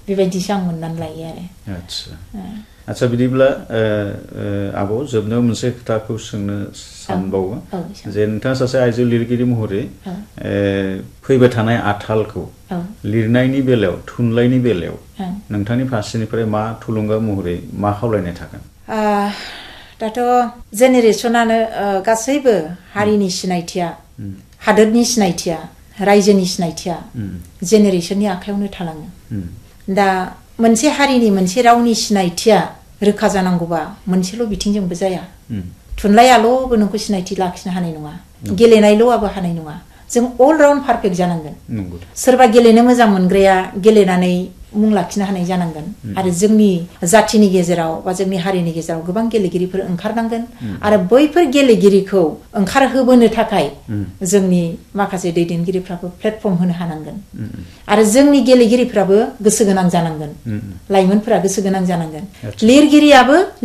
बेबायदिसो आं मोननानै लायो आरो आच्छा बिदिब्ला आब' जोबनायाव मोनसे खोथाखौ सोंनो सानबावो जे नोंथाङा सासे आइजो लिरगिरि महरै फैबाय थानाय आथालखौ लिरनायनि बेलायाव थुनलाइनि बेलायाव नोंथांनि फारसेनिफ्राय मा थुलुंगा महरै मा खावलायनाय थागोन दाथ' जेनेरेसनानो गासैबो हारिनि सिनायथिया हादोरनि सिनायथिया रायजोनि सिनायथिया जेनेरेसननि आखायावनो थालाङो दा मोनसे हारिनि मोनसे रावनि सिनायथिया रोखा जानांगौबा मोनसेल' बिथिंजोंबो जाया थुनलाइयाल'बो नोंखौ सिनायथि लाखिनो हानाय नङा गेलेनायल'आबो हानाय नङा जों अल राउन्ड पारफेक्ट जानांगोन सोरबा गेलेनो मोजां मोनग्राया गेलेनानै मुं लाखिनो हानाय जानांगोन आरो जोंनि जाथिनि गेजेराव बा जोंनि हारिनि गेजेराव गोबां गेलेगिरिफोर ओंखारनांगोन आरो बैफोर गेलेगिरिखौ ओंखारहोबोनो थाखाय जोंनि माखासे दैदेनगिरिफ्राबो प्लेटफर्म होनो हानांगोन आरो जोंनि गेलेगिरिफ्राबो गोसो गोनां जानांगोन लाइमोनफोरा गोसो गोनां जानांगोन लिरगिरियाबो